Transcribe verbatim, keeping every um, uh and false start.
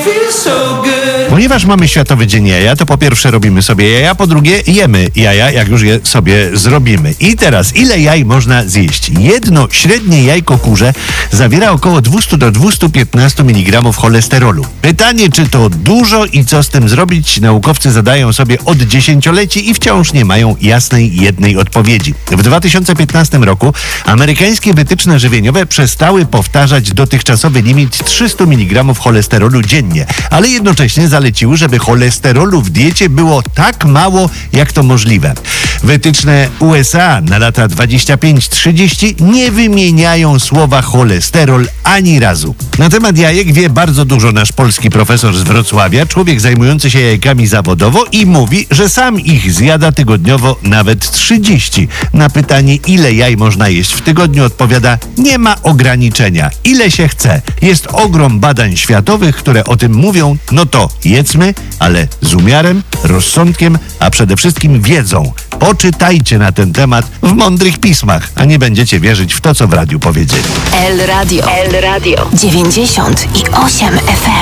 Ponieważ mamy Światowy Dzień Jaja, to po pierwsze robimy sobie jaja, po drugie jemy jaja, jak już je sobie zrobimy. I teraz, ile jaj można zjeść? Jedno średnie jajko kurze zawiera około dwieście do dwustu piętnastu miligramów cholesterolu. Pytanie, czy to dużo i co z tym zrobić, naukowcy zadają sobie od dziesięcioleci i wciąż nie mają jasnej jednej odpowiedzi. W dwa tysiące piętnastym roku amerykańskie wytyczne żywieniowe przestały powtarzać dotychczasowy limit trzysta miligramów cholesterolu dziennie, ale jednocześnie zaleciły, żeby cholesterolu w diecie było tak mało, jak to możliwe. Wytyczne U S A na lata dwadzieścia pięć trzydzieści nie wymieniają słowa cholesterol ani razu. Na temat jajek wie bardzo dużo nasz polski profesor z Wrocławia, człowiek zajmujący się jajkami zawodowo i mówi, że sam ich zjada tygodniowo nawet trzydzieści. Na pytanie, ile jaj można jeść w tygodniu, odpowiada: nie ma ograniczenia. Ile się chce. Jest ogrom badań światowych, które o tym mówią. No to jedzmy, ale z umiarem, rozsądkiem, a przede wszystkim wiedzą. Poczytajcie na ten temat w mądrych pismach, a nie będziecie wierzyć w to, co w radiu powiedzieli. El Radio. El Radio. dziewięćdziesiąt i osiem F M.